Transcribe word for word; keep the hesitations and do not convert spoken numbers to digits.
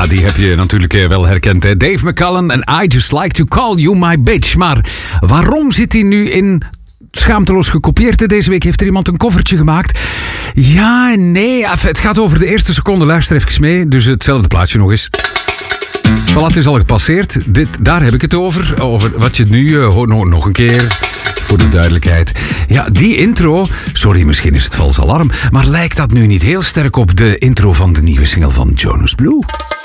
Ja, die heb je natuurlijk wel herkend. Hè? Dave McCullen en I Just Like To Call You My Bitch. Maar waarom zit hij nu in Schaamteloos Gekopieerd? Deze week heeft er iemand een covertje gemaakt. Ja, nee, het gaat over de eerste seconde. Luister even mee, dus hetzelfde plaatje nog eens. Voilà, het is al gepasseerd. Dit, daar heb ik het over. Over wat je nu uh, hoort. Nog, nog een keer. Voor de duidelijkheid. Ja, die intro. Sorry, misschien is het vals alarm. Maar lijkt dat nu niet heel sterk op de intro van de nieuwe single van Jonas Blue?